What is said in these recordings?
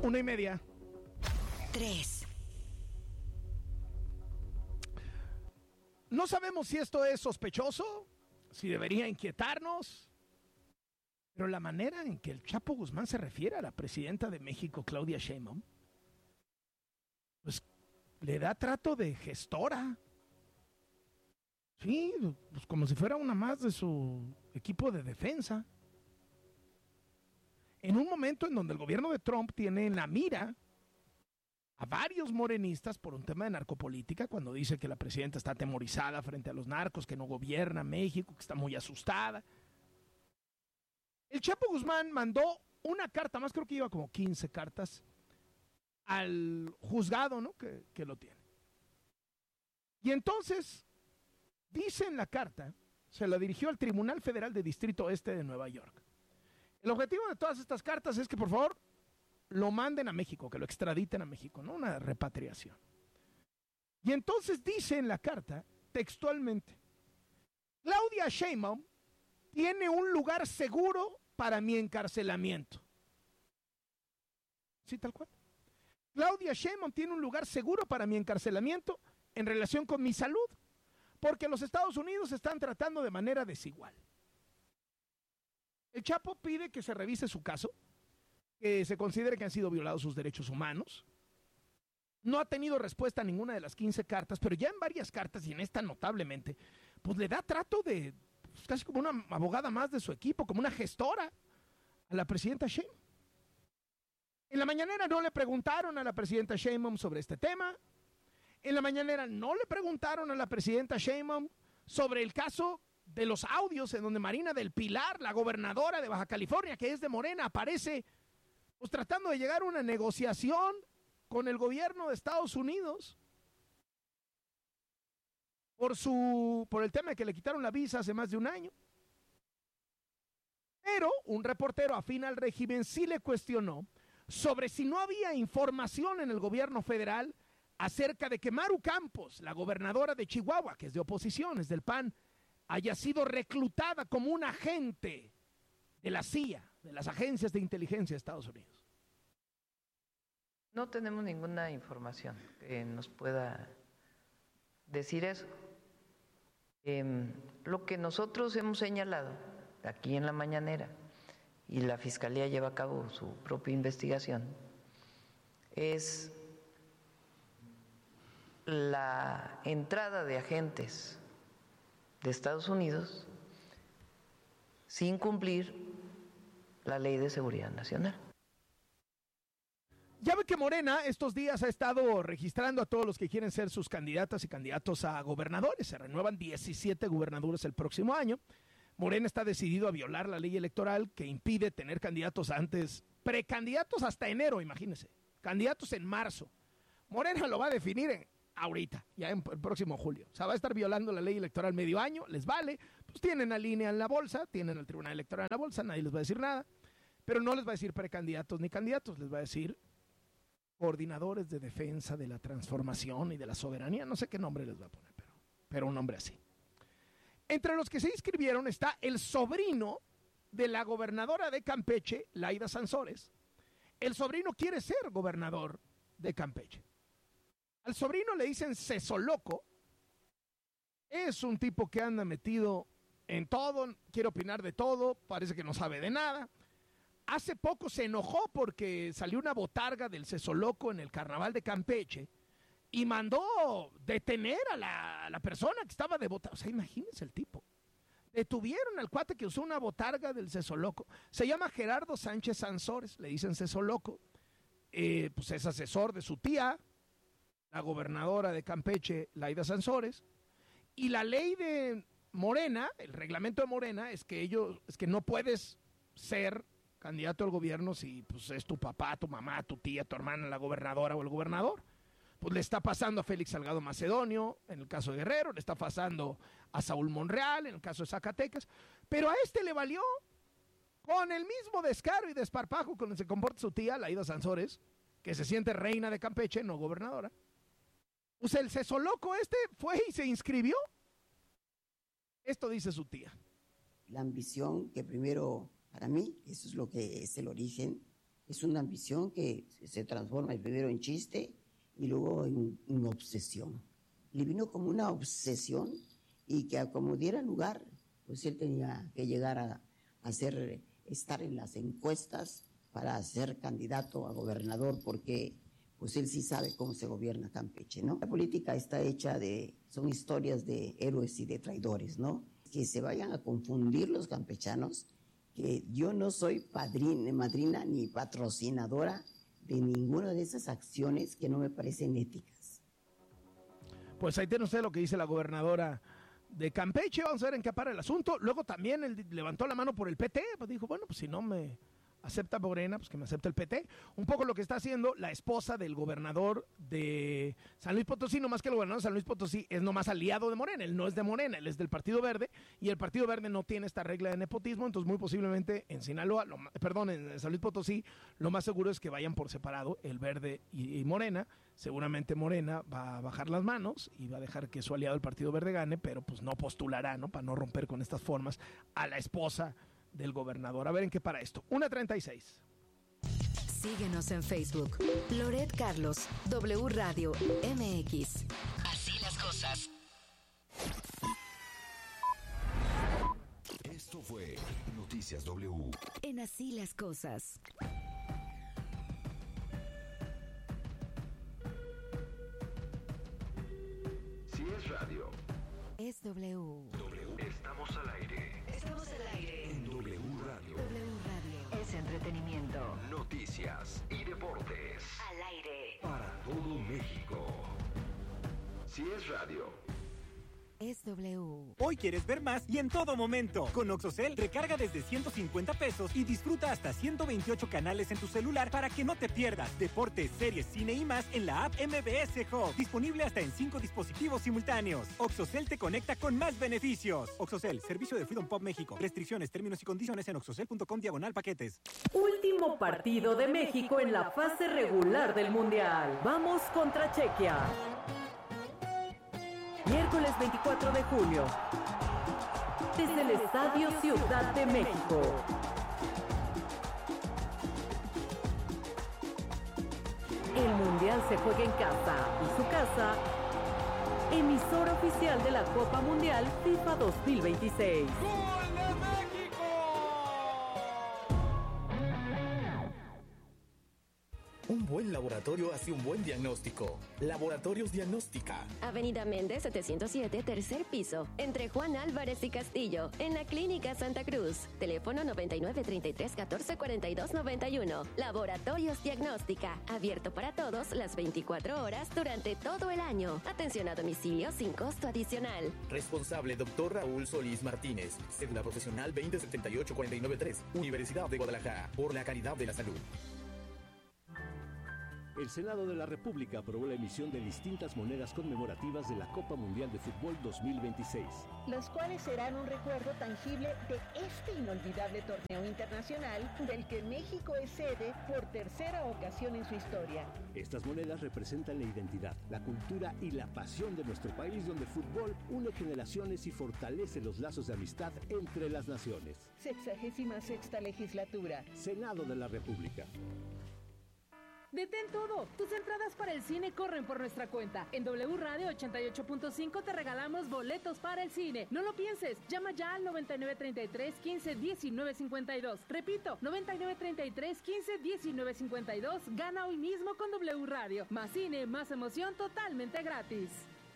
1:30. 3. No sabemos si esto es sospechoso, si debería inquietarnos, pero la manera en que el Chapo Guzmán se refiere a la presidenta de México, Claudia Sheinbaum, pues le da trato de gestora. Sí, pues como si fuera una más de su equipo de defensa. En un momento en donde el gobierno de Trump tiene en la mira a varios morenistas por un tema de narcopolítica, cuando dice que la presidenta está atemorizada frente a los narcos, que no gobierna México, que está muy asustada. El Chapo Guzmán mandó una carta, más creo que iba como 15 cartas, al juzgado, ¿no? que lo tiene. Y entonces, dice en la carta, se la dirigió al Tribunal Federal de Distrito Este de Nueva York. El objetivo de todas estas cartas es que, por favor, lo manden a México, que lo extraditen a México, ¿no? Una repatriación. Y entonces dice en la carta, textualmente, Claudia Sheinbaum tiene un lugar seguro para mi encarcelamiento. Sí, tal cual. Claudia Sheinbaum tiene un lugar seguro para mi encarcelamiento en relación con mi salud, porque los Estados Unidos están tratando de manera desigual. El Chapo pide que se revise su caso, que se considere que han sido violados sus derechos humanos. No ha tenido respuesta a ninguna de las 15 cartas, pero ya en varias cartas, y en esta notablemente, pues le da trato de, pues, casi como una abogada más de su equipo, como una gestora a la presidenta Sheinbaum. En la mañanera no le preguntaron a la presidenta Sheinbaum sobre este tema. En la mañanera no le preguntaron a la presidenta Sheinbaum sobre el caso de los audios en donde Marina del Pilar, la gobernadora de Baja California, que es de Morena, aparece pues tratando de llegar a una negociación con el gobierno de Estados Unidos por el tema de que le quitaron la visa hace más de un año. Pero un reportero afín al régimen sí le cuestionó sobre si no había información en el gobierno federal acerca de que Maru Campos, la gobernadora de Chihuahua, que es de oposición, es del PAN, haya sido reclutada como un agente de la CIA, de las agencias de inteligencia de Estados Unidos. No tenemos ninguna información que nos pueda decir eso. Lo que nosotros hemos señalado aquí en la mañanera, y la Fiscalía lleva a cabo su propia investigación, es la entrada de agentes de Estados Unidos sin cumplir la Ley de Seguridad Nacional. Ya ve que Morena estos días ha estado registrando a todos los que quieren ser sus candidatas y candidatos a gobernadores. Se renuevan 17 gubernaturas el próximo año. Morena está decidido a violar la ley electoral que impide tener candidatos antes, precandidatos hasta enero, imagínense, candidatos en marzo. Morena lo va a definir ahorita, ya en el próximo julio. O sea, va a estar violando la ley electoral medio año, les vale, pues tienen a línea en la bolsa, tienen al Tribunal Electoral en la bolsa, nadie les va a decir nada, pero no les va a decir precandidatos ni candidatos, les va a decir coordinadores de defensa de la transformación y de la soberanía, no sé qué nombre les va a poner, pero un nombre así. Entre los que se inscribieron está el sobrino de la gobernadora de Campeche, Laida Sansores. El sobrino quiere ser gobernador de Campeche. Al sobrino le dicen Cesoloco. Es un tipo que anda metido en todo, quiere opinar de todo, parece que no sabe de nada. Hace poco se enojó porque salió una botarga del Cesoloco en el carnaval de Campeche y mandó detener a la persona que estaba de botarga. O sea, imagínense el tipo. Detuvieron al cuate que usó una botarga del Cesoloco. Se llama Gerardo Sánchez Sansores, le dicen Cesoloco. Pues es asesor de su tía, la gobernadora de Campeche, Laida Sansores. Y la ley de Morena, el reglamento de Morena, es que no puedes ser candidato al gobierno si pues, es tu papá, tu mamá, tu tía, tu hermana, la gobernadora o el gobernador. Pues le está pasando a Félix Salgado Macedonio, en el caso de Guerrero, le está pasando a Saúl Monreal, en el caso de Zacatecas, pero a este le valió, con el mismo descaro y desparpajo con el que se comporta su tía, Laida Sansores, que se siente reina de Campeche, no gobernadora. Pues el Cesoloco fue y se inscribió. Esto dice su tía. La ambición que primero, para mí, eso es lo que es el origen Es una ambición que se transforma primero en chiste y luego en obsesión. Le vino como una obsesión y que como diera lugar, pues él tenía que llegar a estar en las encuestas para ser candidato a gobernador, porque pues él sí sabe cómo se gobierna Campeche, ¿no? La política está hecha son historias de héroes y de traidores, ¿no? Que se vayan a confundir los campechanos, que yo no soy madrina ni patrocinadora de ninguna de esas acciones que no me parecen éticas. Pues ahí tiene usted lo que dice la gobernadora de Campeche. Vamos a ver en qué para el asunto. Luego también él levantó la mano por el PT, pues dijo, bueno, pues si no me acepta Morena, pues que me acepte el PT. Un poco lo que está haciendo la esposa del gobernador de San Luis Potosí, no más que el gobernador de San Luis Potosí es nomás aliado de Morena, él no es de Morena, él es del Partido Verde, y el Partido Verde no tiene esta regla de nepotismo, entonces muy posiblemente en Sinaloa, en San Luis Potosí, lo más seguro es que vayan por separado el Verde y Morena. Seguramente Morena va a bajar las manos y va a dejar que su aliado el Partido Verde gane, pero pues no postulará, ¿no? Para no romper con estas formas a la esposa del gobernador. A ver en qué para esto. 1:36. Síguenos en Facebook. Loret Carlos, W Radio MX. Así las cosas. Esto fue Noticias W. En Así las cosas. Si es radio, Es W. estamos al aire. Estamos al aire. En W Radio. W Radio. Es entretenimiento. Noticias y deportes. Al aire. Para todo México. Si es radio. Es W. Hoy quieres ver más y en todo momento. Con Oxocel, recarga desde 150 pesos y disfruta hasta 128 canales en tu celular para que no te pierdas deportes, series, cine y más en la app MBS Hub. Disponible hasta en 5 dispositivos simultáneos. Oxocel te conecta con más beneficios. Oxocel, servicio de Freedom Pop México. Restricciones, términos y condiciones en oxocel.com/paquetes. Último partido de México en la fase regular del Mundial. Vamos contra Chequia. Miércoles 24 de julio, desde el Estadio Ciudad de México. El Mundial se juega en casa y su casa, emisora oficial de la Copa Mundial FIFA 2026. ¡Gol de México! Un buen laboratorio hace un buen diagnóstico. Laboratorios Diagnóstica. Avenida Méndez 707, tercer piso, entre Juan Álvarez y Castillo, en la Clínica Santa Cruz. Teléfono 9933-1442-91. Laboratorios Diagnóstica, abierto para todos las 24 horas durante todo el año. Atención a domicilio sin costo adicional. Responsable Dr. Raúl Solís Martínez. Cédula profesional 2078-493. Universidad de Guadalajara. Por la calidad de la salud. El Senado de la República aprobó la emisión de distintas monedas conmemorativas de la Copa Mundial de Fútbol 2026. Los cuales serán un recuerdo tangible de este inolvidable torneo internacional del que México es sede por tercera ocasión en su historia. Estas monedas representan la identidad, la cultura y la pasión de nuestro país, donde el fútbol une generaciones y fortalece los lazos de amistad entre las naciones. 66ª legislatura. Senado de la República. Detén todo. Tus entradas para el cine corren por nuestra cuenta. En W Radio 88.5 te regalamos boletos para el cine. No lo pienses. Llama ya al 9933 15 19 52. Repito, 9933 15 19 52. Gana hoy mismo con W Radio. Más cine, más emoción, totalmente gratis.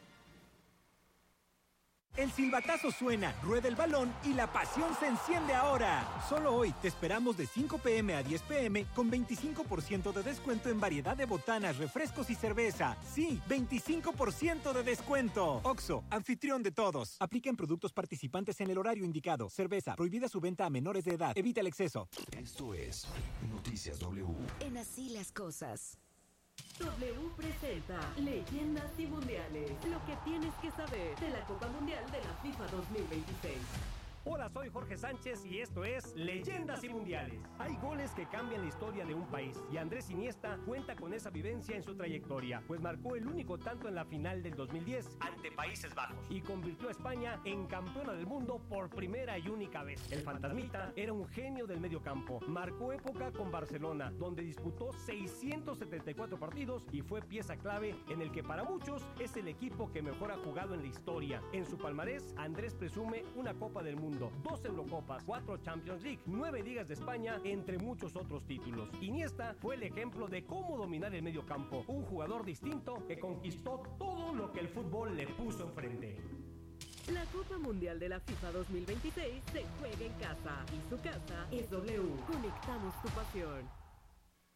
El silbatazo suena, rueda el balón y la pasión se enciende ahora. Solo hoy te esperamos de 5 p.m. a 10 p.m. con 25% de descuento en variedad de botanas, refrescos y cerveza. Sí, 25% de descuento. Oxxo, anfitrión de todos. Aplica en productos participantes en el horario indicado. Cerveza, prohibida su venta a menores de edad. Evita el exceso. Esto es Noticias W. En Así las cosas. W presenta Leyendas y Mundiales. Lo que tienes que saber de la Copa Mundial de la FIFA 2026. Hola, soy Jorge Sánchez y esto es Leyendas y Mundiales. Hay goles que cambian la historia de un país y Andrés Iniesta cuenta con esa vivencia en su trayectoria, pues marcó el único tanto en la final del 2010 ante Países Bajos y convirtió a España en campeona del mundo por primera y única vez. El fantasmita era un genio del mediocampo, marcó época con Barcelona, donde disputó 674 partidos y fue pieza clave en el que para muchos es el equipo que mejor ha jugado en la historia. En su palmarés, Andrés presume una Copa del Mundo, 2 Eurocopas, 4 Champions League, 9 Ligas de España, entre muchos otros títulos. Iniesta fue el ejemplo de cómo dominar el medio campo, un jugador distinto que conquistó todo lo que el fútbol le puso enfrente. La Copa Mundial de la FIFA 2026 se juega en casa y su casa es W. Conectamos tu pasión.